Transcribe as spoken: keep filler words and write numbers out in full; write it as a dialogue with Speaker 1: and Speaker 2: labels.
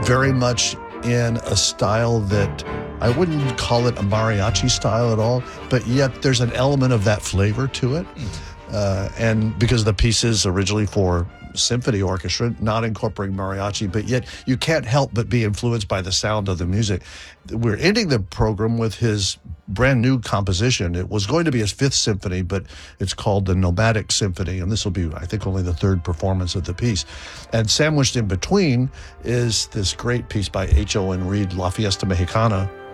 Speaker 1: very much in a style that I wouldn't call it a mariachi style at all, but yet there's an element of that flavor to it. Uh, and because the piece is originally for symphony orchestra, not incorporating mariachi, but yet you can't help but be influenced by the sound of the music. We're ending the program with his brand new composition. It was going to be his fifth symphony, but it's called the Nomadic Symphony, and this will be, I think, only the third performance of the piece. And sandwiched in between is this great piece by H O N Reed, La Fiesta Mexicana,